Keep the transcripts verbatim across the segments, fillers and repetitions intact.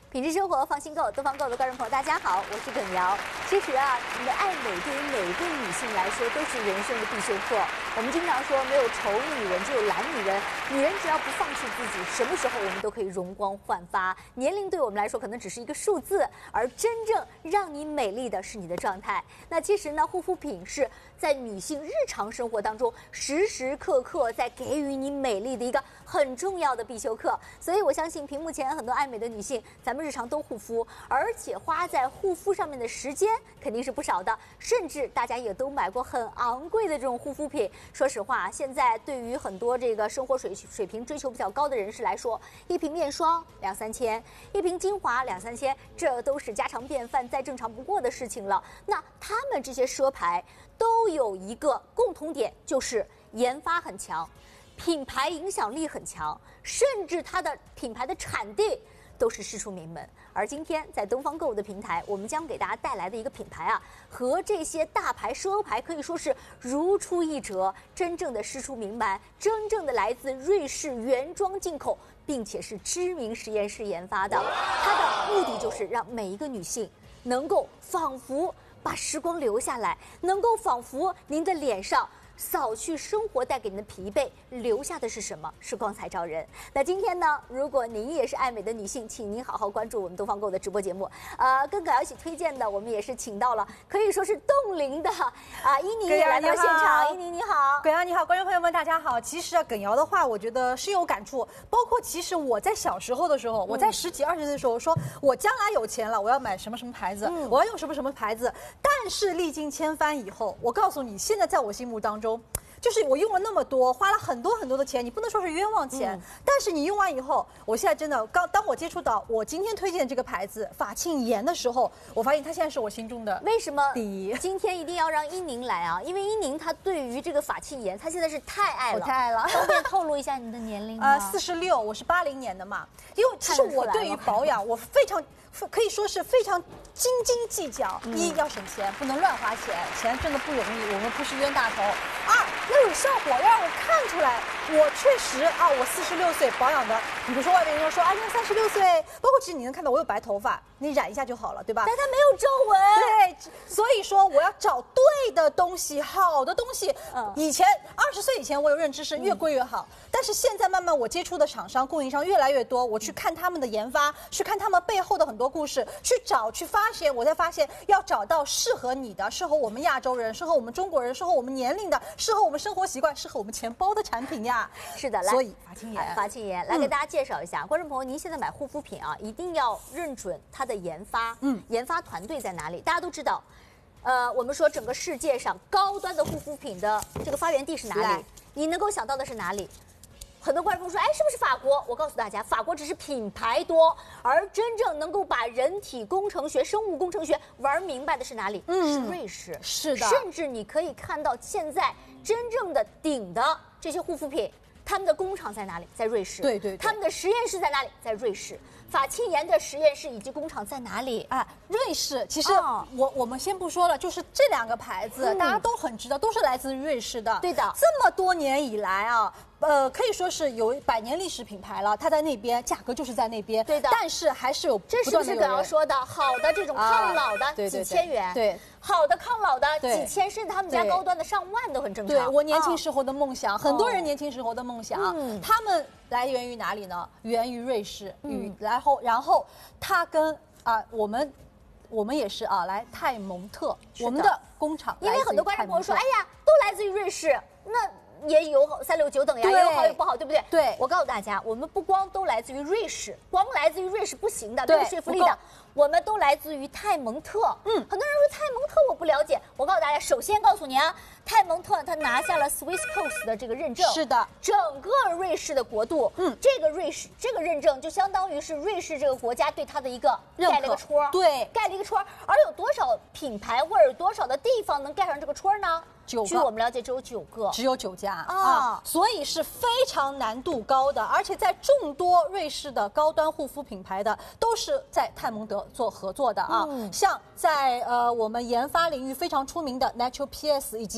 品质生活，放心购，东方购的观众朋友，大家好，我是耿瑶。其实啊，你的爱美对于每个女性来说都是人生的必修课。我们经常说，没有丑女人，只有懒女人。女人只要不放弃自己，什么时候我们都可以容光焕发。年龄对我们来说可能只是一个数字，而真正让你美丽的是你的状态。那其实呢，护肤品是在女性日常生活当中时时刻刻在给予你美丽的一个很重要的必修课。所以我相信屏幕前很多爱美的女性，咱们日常都护肤，而且花在护肤上面的时间肯定是不少的，甚至大家也都买过很昂贵的这种护肤品。说实话，现在对于很多这个生活水水平追求比较高的人士来说，一瓶面霜两三千，一瓶精华两三千，这都是家常便饭，再正常不过的事情了。那他们这些奢牌都有一个共同点，就是研发很强，品牌影响力很强，甚至它的品牌的产地都是师出名门。而今天在东方购物的平台，我们将给大家带来的一个品牌啊，和这些大牌奢牌可以说是如出一辙，真正的师出名门，真正的来自瑞士原装进口，并且是知名实验室研发的。它的目的就是让每一个女性能够仿佛把时光留下来，能够仿佛您的脸上扫去生活带给您的疲惫，留下的是什么？是光彩照人。那今天呢，如果您也是爱美的女性，请您好好关注我们东方购的直播节目。呃，跟葛瑶一起推荐的，我们也是请到了可以说是冻龄的啊，伊宁也来到现场。伊宁你好， 葛瑶你好，观众朋友们大家好。其实啊，耿瑶的话，我觉得深有感触。包括其实我在小时候的时候，嗯、我在十几二十岁的时候，说我将来有钱了，我要买什么什么牌子，嗯、我要用什么什么牌子。但是历经千帆以后，我告诉你，现在在我心目当中，就是我用了那么多，花了很多很多的钱，你不能说是冤枉钱，嗯、但是你用完以后，我现在真的，刚当我接触到我今天推荐的这个牌子法沁颜的时候，我发现它现在是我心中的为什么第一。 今天一定要让伊宁来啊，因为伊宁她对于这个法沁颜，她现在是太爱了， 我太爱了。 方便透露一下你的年龄吗？ 呃，四十六，我是八零年的嘛。因为其实我对于保养，我非常。可以说是非常斤斤计较。嗯、一要省钱，不能乱花钱，钱真的不容易，我们不是冤大头。二要有效果，要让我看出来，我确实啊，我四十六岁保养的。你比如说外面人说啊，你三十六岁，包括其实你能看到我有白头发，你染一下就好了，对吧？ 但它没有皱纹。 对，所以说我要找对的东西，好的东西。嗯，以前二十岁以前我有认知是越贵越好，嗯、但是现在慢慢我接触的厂商、供应商越来越多，我去看他们的研发，去看他们背后的很多故事，去找去发现，我才发现要找到适合你的、适合我们亚洲人、适合我们中国人、适合我们年龄的、适合我们生活习惯、适合我们钱包的产品呀。 是的，来， 所以法沁颜， 法沁颜来给大家介绍一下，嗯、观众朋友，您现在买护肤品啊，一定要认准它的研发，嗯，研发团队在哪里？大家都知道，呃，我们说整个世界上高端的护肤品的这个发源地是哪里？你能够想到的是哪里？很多观众说，哎，是不是法国？我告诉大家，法国只是品牌多，而真正能够把人体工程学、生物工程学玩明白的是哪里？嗯，是瑞士。 是的， 甚至你可以看到现在真正的顶的这些护肤品，他们的工厂在哪里？在瑞士。 对 对, 对。 他们的实验室在哪里？在瑞士。法沁颜的实验室以及工厂在哪里？ 啊，瑞士。其实我、哦、我们先不说了，就是这两个牌子，嗯、大家都很知道，都是来自瑞士的。 对的。 这么多年以来啊。呃，可以说是有百年历史品牌了，它在那边，价格就是在那边。 对的。 但是还是有这是不是刚刚说的好的这种抗老的、啊、几千元？ 对, 对, 对， 好的抗老的几千，甚至他们家高端的上万都很正常。 对，我年轻时候的梦想，哦、很多人年轻时候的梦想， 嗯、 他们来源于哪里呢？源于瑞士，嗯，然后然后它跟啊我们。我们也是啊，来泰蒙特，我们的工厂。 因为很多观众朋友说，哎呀，都来自于瑞士，那也有三六九等呀，也有好有不好，对不对？ 对， 我告诉大家，我们不光都来自于瑞士，光来自于瑞士不行的，没有说服力的。我们都来自于泰蒙特。嗯，很多人说泰蒙特我不了解，我告诉大家，首先告诉你啊，泰蒙特它拿下了 Swisscoast 的这个认证。 是的， 整个瑞士的国度，嗯，这个瑞士这个认证就相当于是瑞士这个国家对它的一个盖了一个戳， 对， 盖了一个戳。而有多少品牌或者有多少的地方能盖上这个戳呢？ 九个， 据我们了解，只有九个， 只有九家啊、 哦， 所以是非常难度高的，而且在众多瑞士的高端护肤品牌的，都是在泰蒙德做合作的啊。嗯、像在呃我们研发领域非常出名的 Natural P S 以及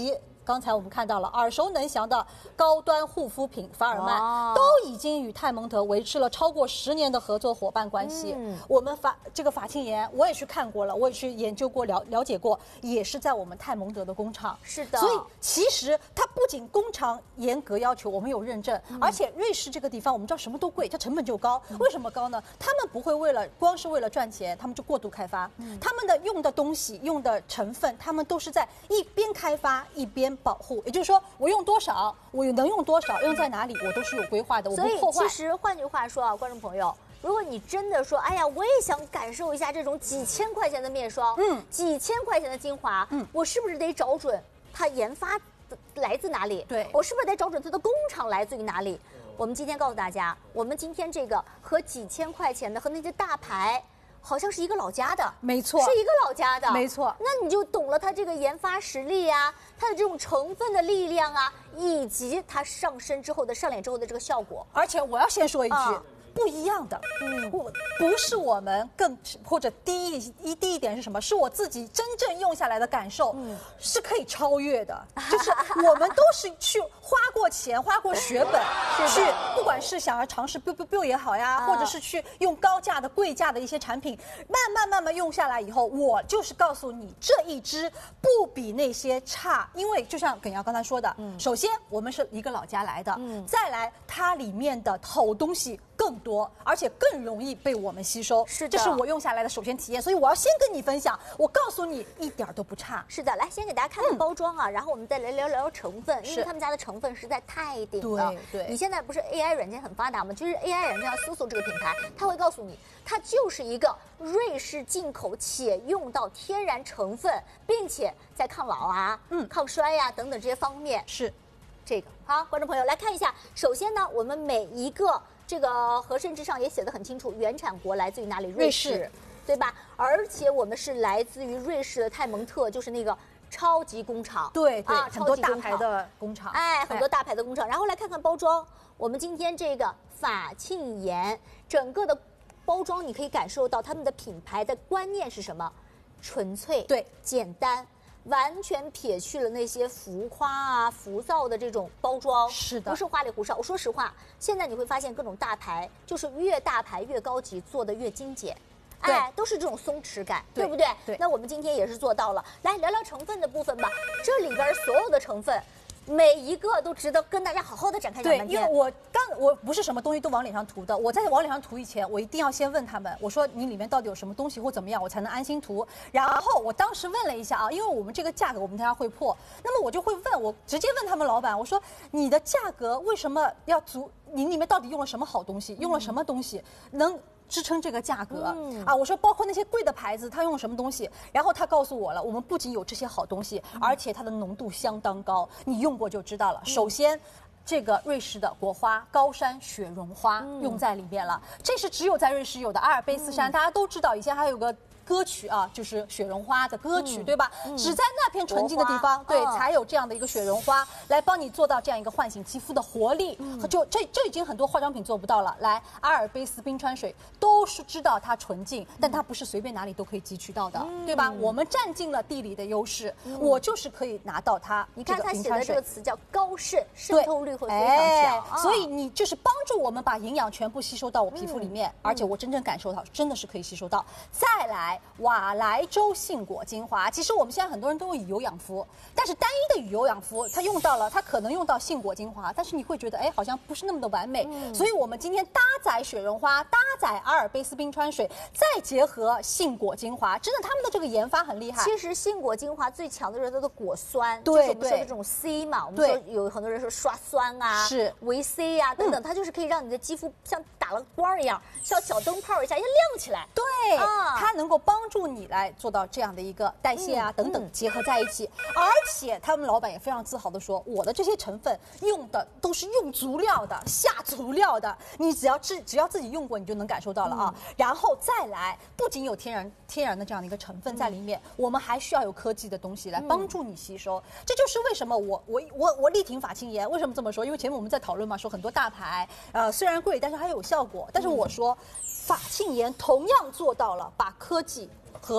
刚才我们看到了耳熟能详的高端护肤品法尔曼， 哦、 都已经与泰蒙德维持了超过十年的合作伙伴关系。嗯、我们法这个法沁盐我也去看过了，我也去研究过了了解过，也是在我们泰蒙德的工厂。 是的， 所以其实它不仅工厂严格要求，我们有认证，嗯、而且瑞士这个地方我们知道什么都贵，它成本就高。嗯、为什么高呢？他们不会为了光是为了赚钱，他们就过度开发。嗯、他们的用的东西、用的成分，他们都是在一边开发一边保护。也就是说，我用多少，我能用多少，用在哪里，我都是有规划的，我不破坏。 所以其实换句话说啊，观众朋友，如果你真的说，哎呀，我也想感受一下这种几千块钱的面霜，嗯，几千块钱的精华，嗯，我是不是得找准它研发的来自哪里？ 对， 我是不是得找准它的工厂来自于哪里？我们今天告诉大家，我们今天这个和几千块钱的和那些大牌。好像是一个老家的， 没错， 是一个老家的， 没错。 那你就懂了它这个研发实力啊，它的这种成分的力量啊，以及它上身之后的上脸之后的这个效果。 而且我要先说一句。啊不一样的，嗯，我不是我们更或者低一一低一点是什么？是我自己真正用下来的感受，嗯，是可以超越的。就是我们都是去花过钱、花过血本，去不管是想要尝试 biu biu biu 也好呀，或者是去用高价的、贵价的一些产品，慢慢慢慢用下来以后，我就是告诉你，这一支不比那些差，因为就像耿瑶刚才说的，嗯，首先我们是一个老家来的，嗯，再来它里面的好东西更多，而且更容易被我们吸收。 是的， 这是我用下来的首先体验，所以我要先跟你分享。我告诉你，一点都不差。 是的，来先给大家看看包装啊，嗯、然后我们再来聊聊成分，因为他们家的成分实在太顶了。 对对， 你现在不是 A I 软件很发达吗？其实 A I 软件要搜索这个品牌，它会告诉你，它就是一个瑞士进口且用到天然成分，并且在抗老啊、嗯、抗衰呀、啊、等等这些方面是这个。好，观众朋友来看一下，首先呢，我们每一个。这个盒身之上也写得很清楚，原产国来自于哪里？瑞士，瑞士对吧？而且我们是来自于瑞士的泰蒙特，就是那个超级工厂。 对对，啊、很多大牌的工厂。 哎，很多大牌的工厂。然后来看看包装，我们今天这个法沁盐，整个的包装你可以感受到他们的品牌的观念是什么？纯粹， 对， 简单。完全撇去了那些浮夸啊、浮躁的这种包装， 是的， 不是花里胡哨。我说实话，现在你会发现各种大牌，就是越大牌越高级，做的越精简，哎，都是这种松弛感，对, 对不对？ 对。 那我们今天也是做到了。来聊聊成分的部分吧，这里边所有的成分。每一个都值得跟大家好好的展开讲半天。 对，因为我刚我不是什么东西都往脸上涂的，我在往脸上涂以前，我一定要先问他们，我说你里面到底有什么东西或怎么样，我才能安心涂。然后我当时问了一下啊，因为我们这个价格我们大家会破，那么我就会问，我直接问他们老板，我说你的价格为什么要足？你里面到底用了什么好东西？用了什么东西能？支撑这个价格、嗯、啊！我说包括那些贵的牌子，它用了什么东西？然后他告诉我了，我们不仅有这些好东西，嗯、而且它的浓度相当高，你用过就知道了。嗯、首先，这个瑞士的国花高山雪绒花用在里面了，嗯、这是只有在瑞士有的阿尔卑斯山，嗯、大家都知道，以前还有个。歌曲啊，就是雪绒花的歌曲，嗯、对吧？嗯、只在那片纯净的地方，对，嗯、才有这样的一个雪绒花来帮你做到这样一个唤醒肌肤的活力。嗯、就这这已经很多化妆品做不到了。来，阿尔卑斯冰川水都是知道它纯净，嗯、但它不是随便哪里都可以汲取到的，嗯、对吧？我们占尽了地理的优势，嗯、我就是可以拿到它。 你看它写的这个词叫高渗，渗透率会非常强， 哎、所以你就是帮助我们把营养全部吸收到我皮肤里面，嗯、而且我真正感受到，真的是可以吸收到。再来，瓦莱州杏果精华，其实我们现在很多人都用羽油养肤，但是单一的羽油养肤，它用到了，它可能用到杏果精华，但是你会觉得，哎，好像不是那么的完美。嗯、所以我们今天搭载雪绒花，搭载阿尔卑斯冰川水，再结合杏果精华，真的他们的这个研发很厉害。 其实杏果精华最强的就是它的果酸， 对， 就是我们说的这种 C 嘛，我们说有很多人说刷酸啊， 是维 C 啊等等，嗯、它就是可以让你的肌肤像打了光一样，像小灯泡一下，一下亮起来。 对，啊、它能够帮助你来做到这样的一个代谢啊、嗯、等等结合在一起，而且他们老板也非常自豪的说，我的这些成分用的都是用足料的、下足料的，你只要自只要自己用过，你就能感受到了啊。嗯、然后再来，不仅有天然天然的这样的一个成分在里面，嗯、我们还需要有科技的东西来帮助你吸收。嗯、这就是为什么我我我我力挺法沁盐，为什么这么说？因为前面我们在讨论嘛，说很多大牌呃虽然贵，但是还有效果。但是我说，法沁盐同样做到了把科技和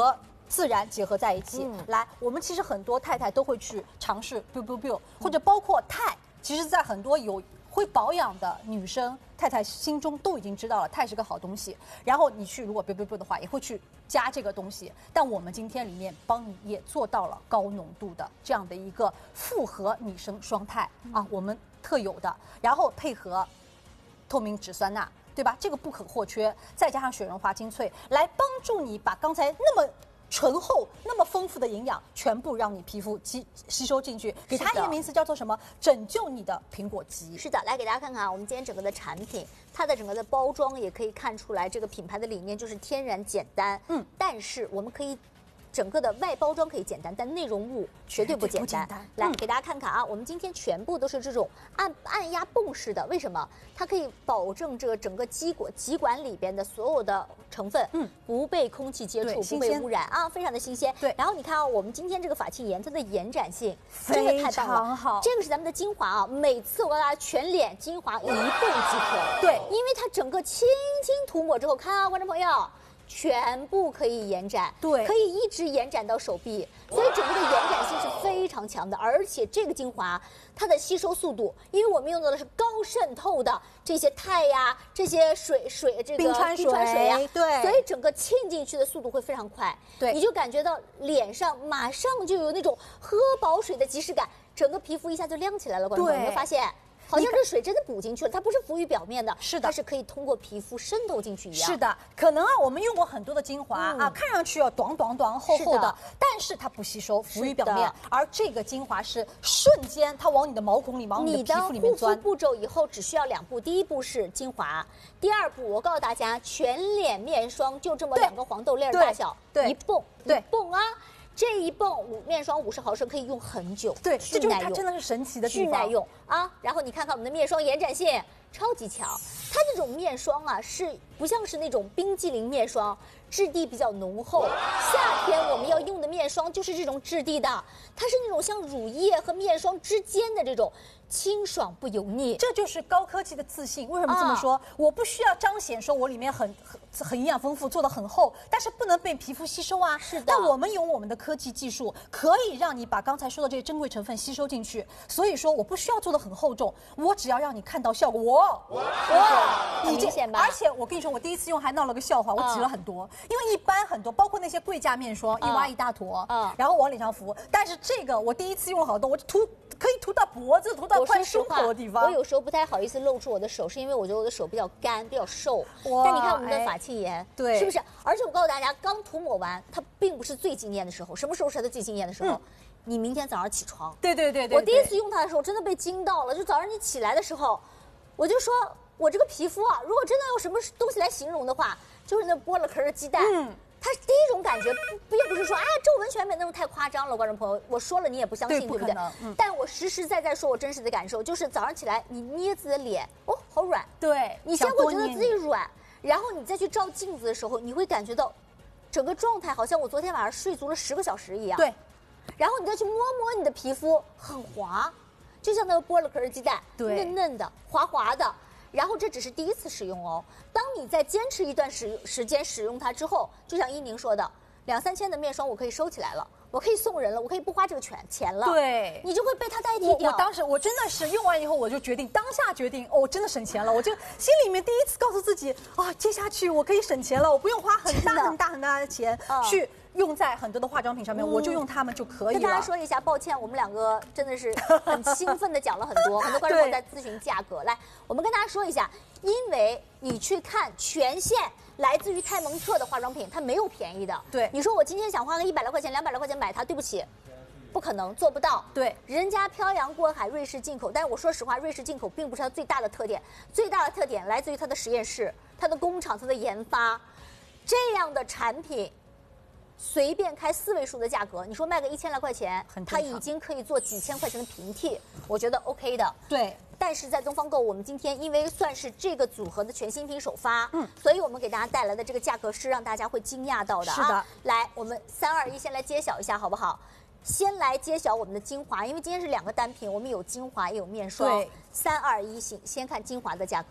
自然结合在一起。 嗯、 来，我们其实很多太太都会去尝试 biu biu biu， 或者包括钛，其实在很多有会保养的女生太太心中都已经知道了，钛是个好东西。然后你去如果 biu biu biu 的话，也会去加这个东西。但我们今天里面帮你也做到了高浓度的这样的一个复合女生双肽、嗯、啊，我们特有的，然后配合透明质酸钠，对吧？这个不可或缺，再加上水溶华精粹，来帮助你把刚才那么醇厚、那么丰富的营养全部让你皮肤吸吸收进去，给它一个名词叫做什么？拯救你的苹果肌。 是的，来给大家看看啊，我们今天整个的产品，它的整个的包装也可以看出来，这个品牌的理念就是天然简单。嗯，但是我们可以。整个的外包装可以简单，但内容物绝对不简单。简单来、嗯、给大家看看啊，我们今天全部都是这种按按压泵式的，为什么？它可以保证这个整个基管基管里边的所有的成分，嗯，不被空气接触，不被污染啊，非常的新鲜。对。然后你看啊，我们今天这个法沁盐，它的延展性真的太棒了，好。这个是咱们的精华啊，每次我告诉大家，全脸精华一泵即可。对，因为它整个轻轻涂抹之后，看啊，观众朋友。全部可以延展，对，可以一直延展到手臂，所以整个的延展性是非常强的。而且这个精华它的吸收速度，因为我们用到的是高渗透的这些钛呀、这些水水这个冰川水呀，对， 所以整个沁进去的速度会非常快，对，你就感觉到脸上马上就有那种喝饱水的即视感，整个皮肤一下就亮起来了。观众朋友，有没有发现？好像这水真的补进去了，它不是浮于表面的，是的，它是可以通过皮肤渗透进去一样。 是的，可能啊，我们用过很多的精华、嗯、啊，看上去要短短短厚厚的，但是它不吸收，浮于表面。而这个精华是瞬间，它往你的毛孔里、往你的皮肤里面钻。 你的护肤步骤以后只需要两步，第一步是精华，第二步我告诉大家，全脸面霜就这么两个黄豆粒儿大小，对，一泵，一泵啊。这一泵五面霜五十毫升可以用很久， 对，这就是它真的是神奇的地方， 巨耐用啊！然后你看看我们的面霜延展性超级强，它这种面霜啊是不像是那种冰激凌面霜，质地比较浓厚。夏天我们要用的面霜就是这种质地的，它是那种像乳液和面霜之间的这种清爽不油腻， 这就是高科技的自信。为什么这么说？啊、我不需要彰显说我里面很很很营养丰富，做的很厚，但是不能被皮肤吸收啊。是的。但我们用我们的科技技术，可以让你把刚才说的这些珍贵成分吸收进去。所以说，我不需要做的很厚重，我只要让你看到效果。哇， 哇，很明显吧？ 而且我跟你说，我第一次用还闹了个笑话，我挤了很多，嗯、因为一般很多，包括那些贵价面霜，嗯、一挖一大坨，嗯，然后往脸上敷。但是这个我第一次用了好多，我涂。可以涂到脖子，涂到快胸口的地方。 我有时候不太好意思露出我的手，是因为我觉得我的手比较干，比较瘦。但你看我们的法沁盐，对，是不是？而且我告诉大家，刚涂抹完，它并不是最惊艳的时候。什么时候是它最惊艳的时候？嗯、你明天早上起床。 对对对对。 我第一次用它的时候，真的被惊到了。就早上你起来的时候，我就说我这个皮肤啊，如果真的用什么东西来形容的话，就是那剥了壳的鸡蛋。嗯。它第一种感觉不并不是说啊皱纹全美那种太夸张了，观众朋友，我说了你也不相信， 对, 对不对？嗯、但我实实在在说我真实的感受，就是早上起来你捏自己的脸，哦，好软。 对， 你先会觉得自己软，然后你再去照镜子的时候，你会感觉到整个状态好像我昨天晚上睡足了十个小时一样。对，然后你再去摸摸你的皮肤，很滑，就像那个剥了壳的鸡蛋，对，嫩嫩的，滑滑的。然后这只是第一次使用哦，当你在坚持一段时时间使用它之后，就像依宁说的，两三千的面霜我可以收起来了，我可以送人了，我可以不花这个钱钱了。对，你就会被它代替掉。 我, 我当时我真的是用完以后，我就决定当下决定，哦，真的省钱了。我就心里面第一次告诉自己，啊，接下去我可以省钱了，我不用花很大很大很大的钱去。用在很多的化妆品上面，嗯、我就用它们就可以了。 跟大家说一下，抱歉，我们两个真的是很兴奋的讲了很多，很多观众朋友在咨询价格。来，我们跟大家说一下，因为你去看全线来自于泰蒙特的化妆品，它没有便宜的。对，你说我今天想花个一百来块钱、两百来块钱买它，对不起，不可能，做不到。对，人家漂洋过海，瑞士进口。但是我说实话，瑞士进口并不是它最大的特点，最大的特点来自于它的实验室、它的工厂、它的研发，这样的产品。随便开四位数的价格，你说卖个一千来块钱，它已经可以做几千块钱的平替，我觉得 OK 的。对，但是在东方购，我们今天因为算是这个组合的全新品首发，嗯，所以我们给大家带来的这个价格是让大家会惊讶到的啊。是的，来，我们三二一，先来揭晓一下好不好？先来揭晓我们的精华，因为今天是两个单品，我们有精华也有面霜。对，三二一，行，先看精华的价格。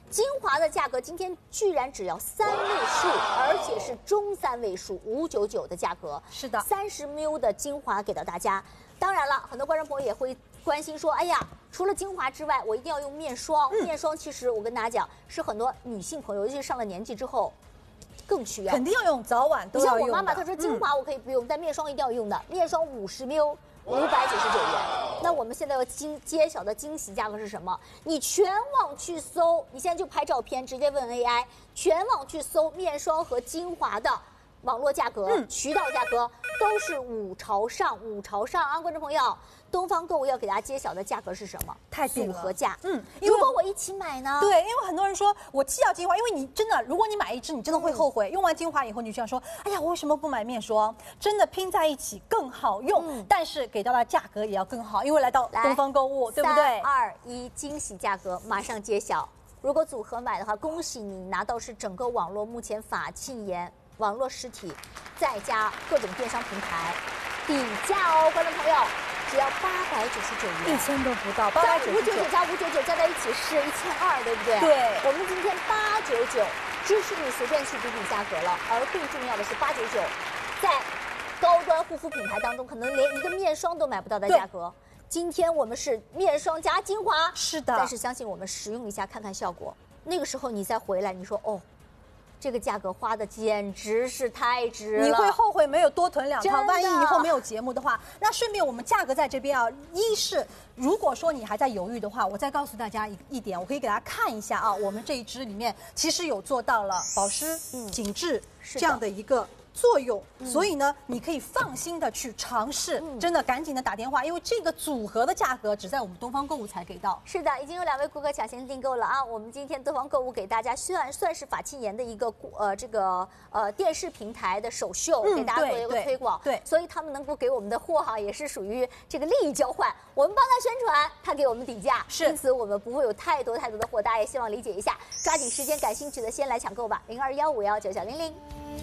精华的价格今天居然只要三位数，而且是中三位数，五九九的价格。 是的， 三十 m l 的精华给到大家。当然了，很多观众朋友也会关心说，哎呀，除了精华之外，我一定要用面霜。嗯、面霜其实我跟大家讲，是很多女性朋友，尤其是上了年纪之后。更需要， 肯定要用，早晚都要用。 像我妈妈她说精华我可以不用，嗯、但面霜一定要用的。面霜五十 m l 五百九十九元。那我们现在要惊揭晓的惊喜价格是什么？你全网去搜，你现在就拍照片，直接问 A I， 全网去搜面霜和精华的网络价格、嗯、渠道价格都是五朝上，五朝上啊！观众朋友，东方购物要给大家揭晓的价格是什么？ 太顶了， 组合价。 嗯， 如果我一起买呢？ 对，因为很多人说我既要精华，因为你真的，如果你买一支，你真的会后悔。嗯、用完精华以后，你就想说，哎呀，我为什么不买面霜？真的拼在一起更好用，嗯、但是给到的价格也要更好，因为来到东方购物，对不对？ 三二一，惊喜价格马上揭晓。如果组合买的话，恭喜你拿到是整个网络目前法沁颜网络实体，再加各种电商平台底价哦，观众朋友。只要八百九十九元， 一千都不到，八百九十九， 五九九加五九九加在一起是一千二，对不对？ 对， 我们今天八九九，支持你随便去比比价格了。而更重要的是，八九九，在高端护肤品牌当中，可能连一个面霜都买不到的价格。今天我们是面霜加精华， 是的。 但是相信我们使用一下，看看效果。那个时候你再回来，你说哦。这个价格花的简直是太值了， 你会后悔没有多囤两套。万一以后没有节目的话，那顺便我们价格在这边啊，一是如果说你还在犹豫的话，我再告诉大家一一点，我可以给大家看一下啊，我们这一支里面其实有做到了保湿、嗯、紧致这样的一个作用，嗯、所以呢，你可以放心的去尝试，嗯、真的赶紧的打电话，因为这个组合的价格只在我们东方购物才给到。 是的，已经有两位顾客抢先订购了啊！我们今天东方购物给大家算算是法沁颜的一个呃这个呃电视平台的首秀，嗯、给大家做一个推广。 对，对所以他们能够给我们的货哈，也是属于这个利益交换，我们帮他宣传，他给我们底价， 是， 因此我们不会有太多太多的货，大家也希望理解一下，抓紧时间，感兴趣的先来抢购吧，零二幺五幺九小零零。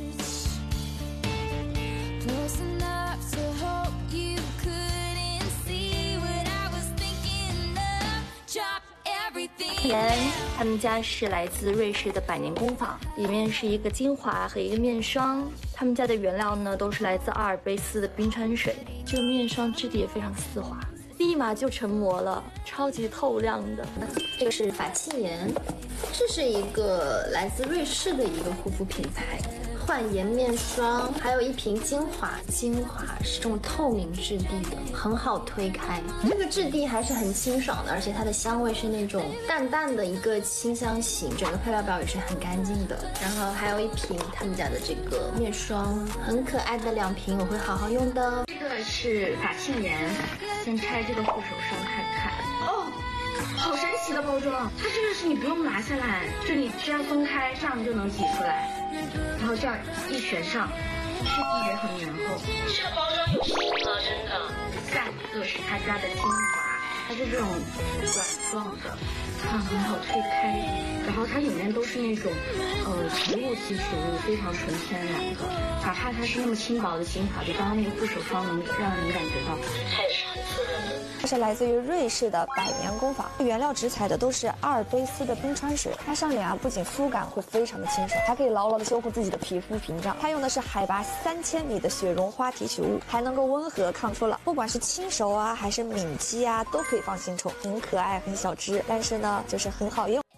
颜他们家是来自瑞士的百年工坊，里面是一个精华和一个面霜。他们家的原料呢都是来自阿尔卑斯的冰川水，这个面霜质地也非常丝滑，立马就成膜了，超级透亮的。 这个是法沁颜，这是一个来自瑞士的一个护肤品牌。焕颜面霜，还有一瓶精华，精华是这种透明质地的，很好推开。这个质地还是很清爽的，而且它的香味是那种淡淡的一个清香型，整个配料表也是很干净的。然后还有一瓶他们家的这个面霜，很可爱的两瓶，我会好好用的。 这个是法沁颜，先拆这个护手霜看看。哦。好神奇的包装，它这个是你不用拿下来，就你只要松开，这样就能挤出来，然后这样一旋上，质地也很绵厚。这个包装有型了，真的。下一个是他家的精华，它是这种软状的，它很好推开，然后它里面都是那种呃植物提取物，非常纯天然的，哪怕它是那么轻薄的精华，比刚刚那个护手霜能让人感觉到它也是很滋润的。 它是来自于瑞士的百年工坊，原料植采的都是阿尔卑斯的冰川水。它上脸啊，不仅肤感会非常的清爽，还可以牢牢的修护自己的皮肤屏障。它用的是海拔三千米的雪绒花提取物，还能够温和抗初老。不管是轻熟啊，还是敏肌啊，都可以放心冲，很可爱，很小只，但是呢，就是很好用。